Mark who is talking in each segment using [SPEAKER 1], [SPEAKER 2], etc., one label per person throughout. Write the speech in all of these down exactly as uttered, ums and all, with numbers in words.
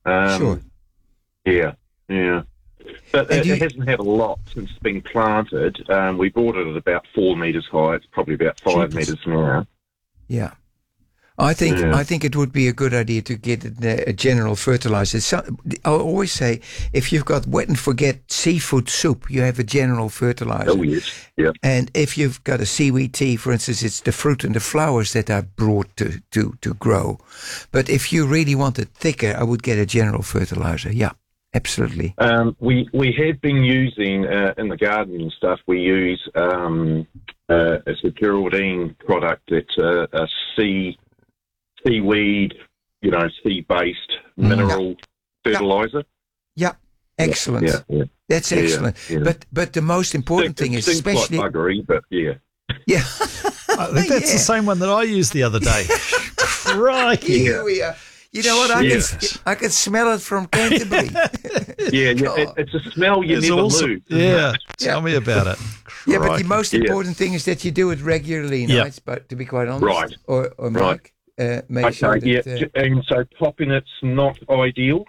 [SPEAKER 1] Um,
[SPEAKER 2] Sure.
[SPEAKER 1] Yeah, yeah. But it,
[SPEAKER 2] you-
[SPEAKER 1] it hasn't had a lot since it's been planted. Um, we bought it at about four metres high. It's probably about five
[SPEAKER 2] Jeepers.
[SPEAKER 1] metres now.
[SPEAKER 2] Yeah. I think
[SPEAKER 1] Yeah.
[SPEAKER 2] I think it would be a good idea to get a, a general fertilizer. So, I always say, if you've got wet and forget seafood soup, you have a general fertilizer.
[SPEAKER 1] Oh, yes. Yeah.
[SPEAKER 2] And if you've got a seaweed tea, for instance, it's the fruit and the flowers that are brought to, to, to grow. But if you really want it thicker, I would get a general fertilizer. Yeah, absolutely.
[SPEAKER 1] Um, we we have been using uh, in the garden and stuff. We use um, uh, it's a Geraldine product. It's a, a sea seaweed, you know, sea-based mineral fertilizer.
[SPEAKER 2] Yeah, excellent.
[SPEAKER 1] Yeah, yeah.
[SPEAKER 2] That's
[SPEAKER 1] Yeah,
[SPEAKER 2] excellent.
[SPEAKER 1] yeah.
[SPEAKER 2] But but the most important thing
[SPEAKER 1] it
[SPEAKER 2] is,
[SPEAKER 1] seems
[SPEAKER 2] especially
[SPEAKER 1] like buggery, but yeah.
[SPEAKER 2] yeah.
[SPEAKER 3] I think that's
[SPEAKER 2] Yeah.
[SPEAKER 3] the same one that I used the other day. Crikey.
[SPEAKER 2] Here we are. You know what? I
[SPEAKER 1] Yes.
[SPEAKER 2] can I can smell it from Canterbury.
[SPEAKER 1] Yeah, yeah.
[SPEAKER 2] God.
[SPEAKER 1] It, it's a smell you
[SPEAKER 3] It's
[SPEAKER 1] never
[SPEAKER 3] awesome.
[SPEAKER 1] lose.
[SPEAKER 3] Yeah, tell me about it.
[SPEAKER 2] Yeah, but the
[SPEAKER 3] Crikey.
[SPEAKER 2] most
[SPEAKER 1] Yeah.
[SPEAKER 2] important thing is that you do it regularly,
[SPEAKER 3] Yeah.
[SPEAKER 2] nights, but to be quite honest.
[SPEAKER 1] Right.
[SPEAKER 2] Or, or
[SPEAKER 1] Right.
[SPEAKER 2] make, uh, make
[SPEAKER 1] Okay,
[SPEAKER 2] sure
[SPEAKER 1] yeah.
[SPEAKER 2] that... Uh,
[SPEAKER 1] And so popping it's not ideal.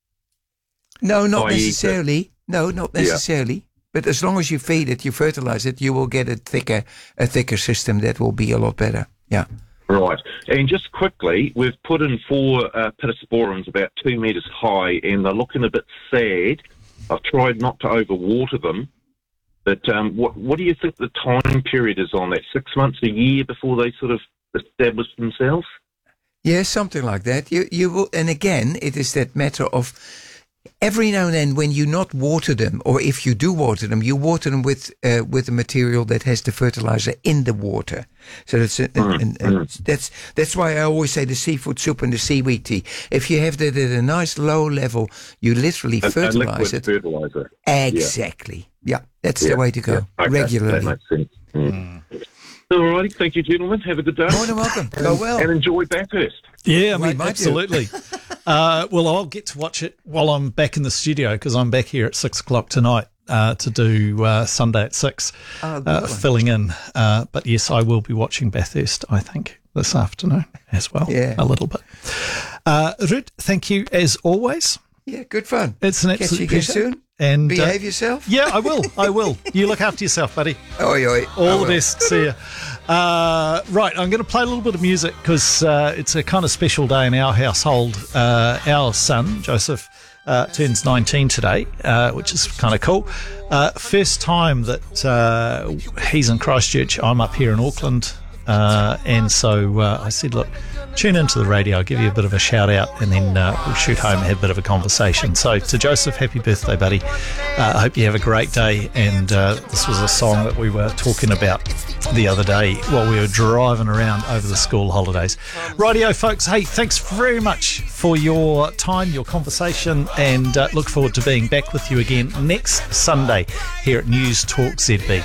[SPEAKER 2] no, not
[SPEAKER 1] I eat it.
[SPEAKER 2] necessarily. No, not
[SPEAKER 1] Yeah.
[SPEAKER 2] necessarily. But as long as you feed it, you fertilize it, you will get a thicker, a thicker system that will be a lot better. Yeah.
[SPEAKER 1] Right. And just quickly, we've put in four uh, pittosporums about two metres high, and they're looking a bit sad. I've tried not to overwater them. But um, what what do you think the time period is on that? Six months, a year before they sort of establish themselves?
[SPEAKER 2] Yeah, something like that. You you will, and again, it is that matter of every now and then when you not water them, or if you do water them, you water them with uh, with a material that has the fertilizer in the water. So that's a,
[SPEAKER 1] Mm,
[SPEAKER 2] and, and that's that's why I always say the seafood soup and the seaweed tea. If you have that at a nice low level, you literally
[SPEAKER 1] A, a
[SPEAKER 2] fertilize
[SPEAKER 1] liquid
[SPEAKER 2] it.
[SPEAKER 1] fertilizer.
[SPEAKER 2] Exactly. Yeah, that's
[SPEAKER 1] Yeah,
[SPEAKER 2] the way to go.
[SPEAKER 1] yeah. Okay,
[SPEAKER 2] Regularly.
[SPEAKER 1] That makes sense. Mm. All righty. Thank you, gentlemen. Have a good day.
[SPEAKER 2] More than welcome. Go well.
[SPEAKER 1] And enjoy Bathurst.
[SPEAKER 3] Yeah,
[SPEAKER 2] We
[SPEAKER 3] mate,
[SPEAKER 2] might do.
[SPEAKER 3] absolutely. uh, well, I'll get to watch it while I'm back in the studio because I'm back here at six o'clock tonight uh, to do uh, Sunday at six,
[SPEAKER 2] Oh, good
[SPEAKER 3] uh,
[SPEAKER 2] one.
[SPEAKER 3] filling in. Uh, but yes, I will be watching Bathurst, I think, this afternoon as well,
[SPEAKER 2] Yeah.
[SPEAKER 3] a little bit. Uh, Ruud, thank you as always.
[SPEAKER 2] Yeah, good fun.
[SPEAKER 3] It's an
[SPEAKER 2] Catch
[SPEAKER 3] absolute
[SPEAKER 2] you again
[SPEAKER 3] pleasure.
[SPEAKER 2] soon.
[SPEAKER 3] And uh,
[SPEAKER 2] Behave yourself.
[SPEAKER 3] yeah, I will. I will. You look after yourself, buddy.
[SPEAKER 2] Oi, oi.
[SPEAKER 3] All
[SPEAKER 2] I
[SPEAKER 3] the
[SPEAKER 2] will.
[SPEAKER 3] best. See ya. Uh, right, I'm going to play a little bit of music because uh, it's a kind of special day in our household. Uh, our son, Joseph, uh, turns nineteen today, uh, which is kind of cool. Uh, first time that uh, he's in Christchurch. I'm up here in Auckland. Uh, and so uh, I said, look, tune into the radio, I'll give you a bit of a shout out, and then uh, we'll shoot home and have a bit of a conversation. So to Joseph, happy birthday, buddy. Uh, I hope you have a great day. And uh, this was a song that we were talking about the other day while we were driving around over the school holidays. Rightio, folks. Hey, thanks very much for your time, your conversation, and uh, look forward to being back with you again next Sunday here at News Talk Z B.